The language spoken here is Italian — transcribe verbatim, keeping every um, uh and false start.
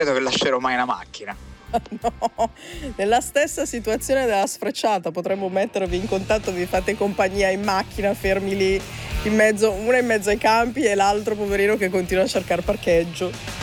credo che lascerò mai la macchina. No, nella stessa situazione della sfrecciata potremmo mettervi in contatto, vi fate compagnia in macchina, fermi lì in mezzo, una in mezzo ai campi e l'altro poverino che continua a cercare parcheggio.